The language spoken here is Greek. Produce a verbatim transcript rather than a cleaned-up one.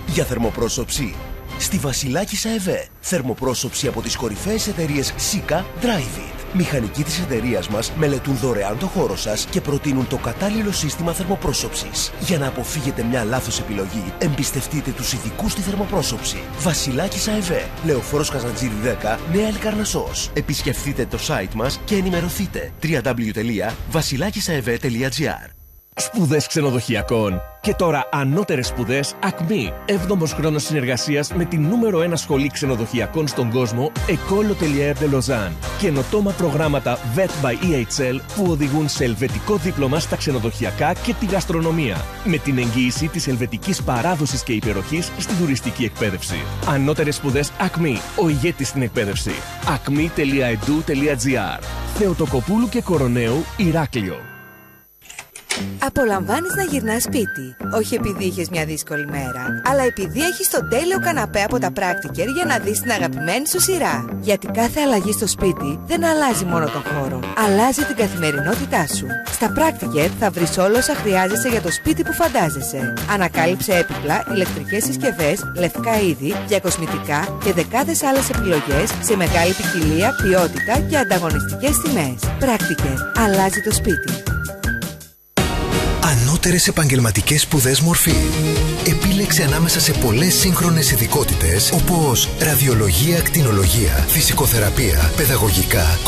για θερμοπρόσωψη. Στη Βασιλάκισσα ΕΒΕ. Θερμοπρόσωψη από τις κορυφαίες εταιρείες Sika, Dryvit. Μηχανικοί της εταιρείας μας μελετούν δωρεάν το χώρο σας και προτείνουν το κατάλληλο σύστημα θερμοπρόσωψης. Για να αποφύγετε μια λάθος επιλογή, εμπιστευτείτε τους ειδικούς στη θερμοπρόσωψη. Βασιλάκισσα ΕΒΕ. Λεωφόρος Καζαντζήρη δέκα, Νέα Ελκαρνασσός. Επισκεφτείτε το site μας και ενημερωθείτε. double-u double-u double-u τελεία βασιλάκισσα-ευε τελεία τζι άρ. Σπουδές ξενοδοχειακών. Και τώρα ανώτερες σπουδές Ακμή. έβδομος χρόνος συνεργασίας με την νούμερο ένα σχολή ξενοδοχειακών στον κόσμο, École Hôtelière de Lausanne. Καινοτόμα προγράμματα βετ by ι έιτς ελ που οδηγούν σε ελβετικό δίπλωμα στα ξενοδοχειακά και τη γαστρονομία. Με την εγγύηση της ελβετικής παράδοσης και υπεροχής στην τουριστική εκπαίδευση. Ανώτερες σπουδές Ακμή. Ο ηγέτης στην εκπαίδευση. ακμή τελεία ι ντι γιου τελεία τζι άρ. Θεοτοκοπούλου και Κοροναίου, Ηράκλειο. Απολαμβάνεις να γυρνάς σπίτι. Όχι επειδή είχες μια δύσκολη μέρα, αλλά επειδή έχεις τον τέλειο καναπέ από τα Practiker για να δεις την αγαπημένη σου σειρά. Γιατί κάθε αλλαγή στο σπίτι δεν αλλάζει μόνο τον χώρο, αλλάζει την καθημερινότητά σου. Στα Practiker θα βρεις όλα όσα χρειάζεσαι για το σπίτι που φαντάζεσαι. Ανακάλυψε έπιπλα, ηλεκτρικές συσκευές, λευκά είδη, διακοσμητικά και δεκάδες άλλες επιλογές σε μεγάλη ποικιλία, ποιότητα και ανταγωνιστικές τιμές. Practiker. Αλλάζει το σπίτι. Ανώτερες επαγγελματικές σπουδές Μορφή. Επίλεξε ανάμεσα σε πολλές σύγχρονες ειδικότητες όπως ραδιολογία, ακτινολογία, φυσικοθεραπεία, παιδαγωγικά,